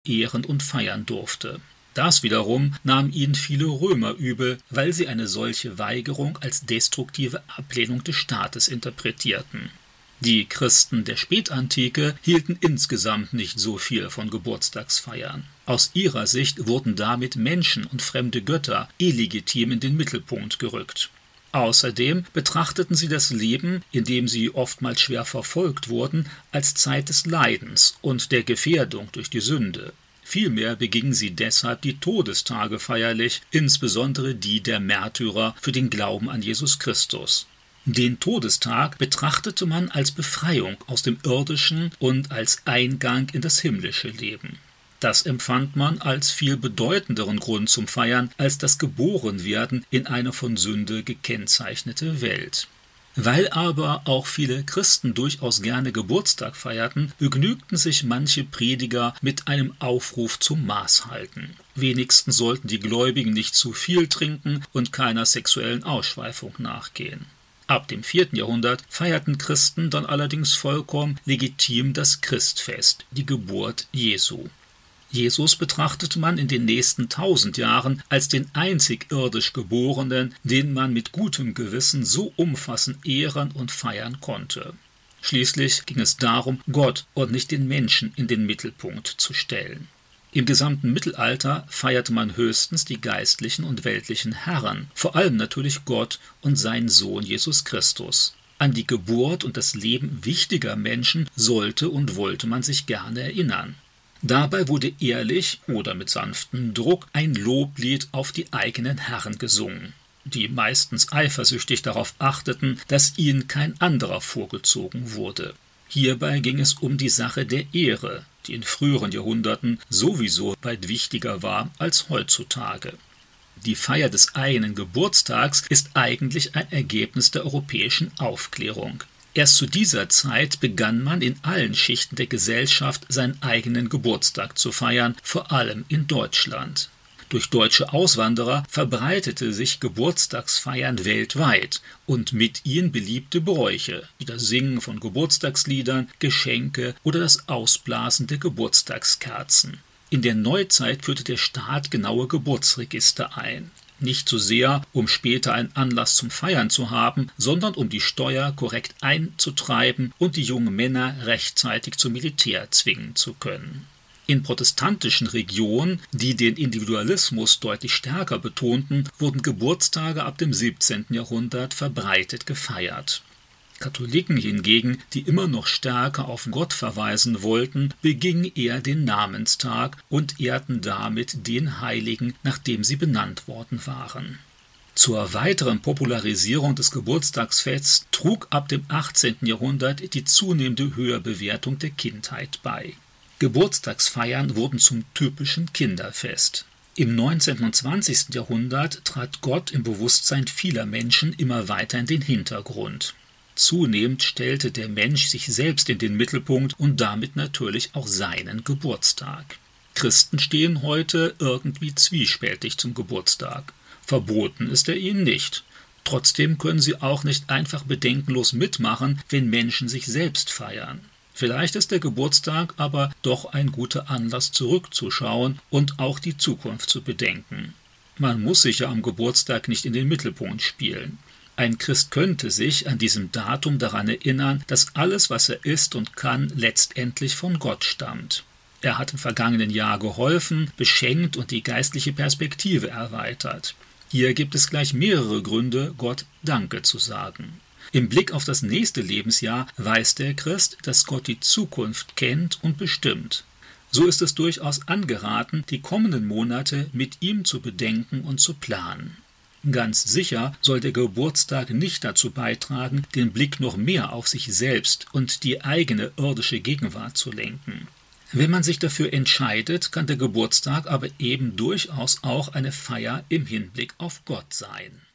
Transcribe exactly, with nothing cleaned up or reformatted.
ehren und feiern durfte. Das wiederum nahmen ihnen viele Römer übel, weil sie eine solche Weigerung als destruktive Ablehnung des Staates interpretierten. Die Christen der Spätantike hielten insgesamt nicht so viel von Geburtstagsfeiern. Aus ihrer Sicht wurden damit Menschen und fremde Götter illegitim in den Mittelpunkt gerückt. Außerdem betrachteten sie das Leben, in dem sie oftmals schwer verfolgt wurden, als Zeit des Leidens und der Gefährdung durch die Sünde. Vielmehr begingen sie deshalb die Todestage feierlich, insbesondere die der Märtyrer für den Glauben an Jesus Christus. Den Todestag betrachtete man als Befreiung aus dem irdischen und als Eingang in das himmlische Leben. Das empfand man als viel bedeutenderen Grund zum Feiern als das Geborenwerden in eine von Sünde gekennzeichnete Welt. Weil aber auch viele Christen durchaus gerne Geburtstag feierten, begnügten sich manche Prediger mit einem Aufruf zum Maßhalten. Wenigstens sollten die Gläubigen nicht zu viel trinken und keiner sexuellen Ausschweifung nachgehen. Ab dem vierten Jahrhundert feierten Christen dann allerdings vollkommen legitim das Christfest, die Geburt Jesu. Jesus betrachtete man in den nächsten tausend Jahren als den einzig irdisch Geborenen, den man mit gutem Gewissen so umfassend ehren und feiern konnte. Schließlich ging es darum, Gott und nicht den Menschen in den Mittelpunkt zu stellen. Im gesamten Mittelalter feierte man höchstens die geistlichen und weltlichen Herren, vor allem natürlich Gott und seinen Sohn Jesus Christus. An die Geburt und das Leben wichtiger Menschen sollte und wollte man sich gerne erinnern. Dabei wurde ehrlich oder mit sanftem Druck ein Loblied auf die eigenen Herren gesungen, die meistens eifersüchtig darauf achteten, dass ihnen kein anderer vorgezogen wurde. Hierbei ging es um die Sache der Ehre, die in früheren Jahrhunderten sowieso weit wichtiger war als heutzutage. Die Feier des eigenen Geburtstags ist eigentlich ein Ergebnis der europäischen Aufklärung. Erst zu dieser Zeit begann man in allen Schichten der Gesellschaft seinen eigenen Geburtstag zu feiern, vor allem in Deutschland. Durch deutsche Auswanderer verbreitete sich Geburtstagsfeiern weltweit und mit ihnen beliebte Bräuche, wie das Singen von Geburtstagsliedern, Geschenke oder das Ausblasen der Geburtstagskerzen. In der Neuzeit führte der Staat genaue Geburtsregister ein. Nicht so sehr, um später einen Anlass zum Feiern zu haben, sondern um die Steuer korrekt einzutreiben und die jungen Männer rechtzeitig zum Militär zwingen zu können. In protestantischen Regionen, die den Individualismus deutlich stärker betonten, wurden Geburtstage ab dem siebzehnten Jahrhundert verbreitet gefeiert. Katholiken hingegen, die immer noch stärker auf Gott verweisen wollten, begingen eher den Namenstag und ehrten damit den Heiligen, nach dem sie benannt worden waren. Zur weiteren Popularisierung des Geburtstagsfests trug ab dem achtzehnten Jahrhundert die zunehmende Höherbewertung der Kindheit bei. Geburtstagsfeiern wurden zum typischen Kinderfest. Im neunzehnten und zwanzigsten Jahrhundert trat Gott im Bewusstsein vieler Menschen immer weiter in den Hintergrund. Zunehmend stellte der Mensch sich selbst in den Mittelpunkt und damit natürlich auch seinen Geburtstag. Christen stehen heute irgendwie zwiespältig zum Geburtstag. Verboten ist er ihnen nicht. Trotzdem können sie auch nicht einfach bedenkenlos mitmachen, wenn Menschen sich selbst feiern. Vielleicht ist der Geburtstag aber doch ein guter Anlass, zurückzuschauen und auch die Zukunft zu bedenken. Man muss sich ja am Geburtstag nicht in den Mittelpunkt spielen. Ein Christ könnte sich an diesem Datum daran erinnern, dass alles, was er ist und kann, letztendlich von Gott stammt. Er hat im vergangenen Jahr geholfen, beschenkt und die geistliche Perspektive erweitert. Hier gibt es gleich mehrere Gründe, Gott Danke zu sagen. Im Blick auf das nächste Lebensjahr weiß der Christ, dass Gott die Zukunft kennt und bestimmt. So ist es durchaus angeraten, die kommenden Monate mit ihm zu bedenken und zu planen. Ganz sicher soll der Geburtstag nicht dazu beitragen, den Blick noch mehr auf sich selbst und die eigene irdische Gegenwart zu lenken. Wenn man sich dafür entscheidet, kann der Geburtstag aber eben durchaus auch eine Feier im Hinblick auf Gott sein.